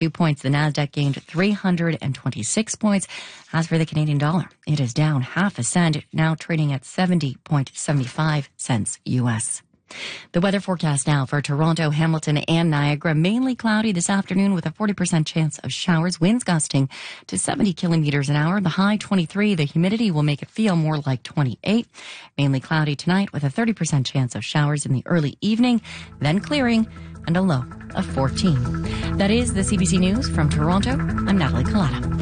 points. The Nasdaq gained 326 points. As for the Canadian dollar, it is down half a cent, now trading at 70.75 cents U.S. The weather forecast now for Toronto, Hamilton, and Niagara. Mainly cloudy this afternoon with a 40% chance of showers. Winds gusting to 70 kilometers an hour. The high 23. The humidity will make it feel more like 28. Mainly cloudy tonight with a 30% chance of showers in the early evening, then clearing and a low of 14. That is the CBC News from Toronto. I'm Natalie Collada.